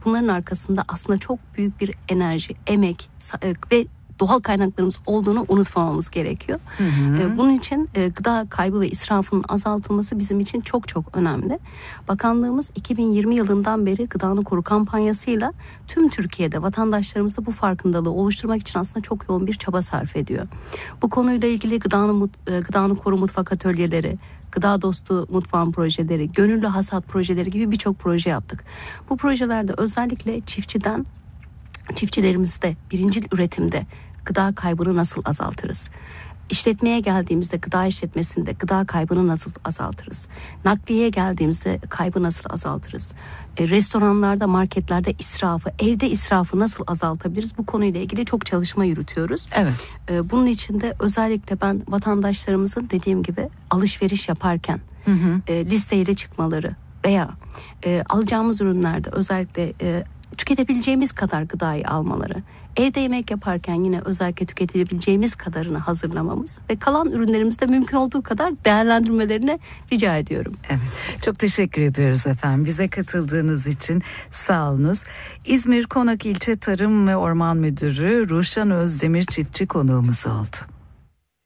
bunların arkasında aslında çok büyük bir enerji, emek ve doğal kaynaklarımız olduğunu unutmamamız gerekiyor. Bunun için gıda kaybı ve israfının azaltılması bizim için çok çok önemli. Bakanlığımız 2020 yılından beri Gıdanı Koru kampanyasıyla tüm Türkiye'de vatandaşlarımızda bu farkındalığı oluşturmak için aslında çok yoğun bir çaba sarf ediyor. Bu konuyla ilgili Gıdanı Koru mutfak atölyeleri, Gıda Dostu mutfağın projeleri, gönüllü hasat projeleri gibi birçok proje yaptık. Bu projelerde özellikle çiftçilerimizde birincil üretimde gıda kaybını nasıl azaltırız? İşletmeye geldiğimizde gıda işletmesinde gıda kaybını nasıl azaltırız? Nakliyeye geldiğimizde kaybı nasıl azaltırız? Restoranlarda, marketlerde israfı, evde israfı nasıl azaltabiliriz? Bu konuyla ilgili çok çalışma yürütüyoruz. Evet. Bunun için de özellikle ben vatandaşlarımızın dediğim gibi alışveriş yaparken listeyle çıkmaları veya alacağımız ürünlerde özellikle tüketebileceğimiz kadar gıdayı almaları, evde yemek yaparken yine özellikle tüketebileceğimiz kadarını hazırlamamız ve kalan ürünlerimizi de mümkün olduğu kadar değerlendirmelerini rica ediyorum. Evet, çok teşekkür ediyoruz efendim. Bize katıldığınız için sağ olunuz. İzmir Konak İlçe Tarım ve Orman Müdürü Ruşen Özdemir çiftçi konuğumuz oldu.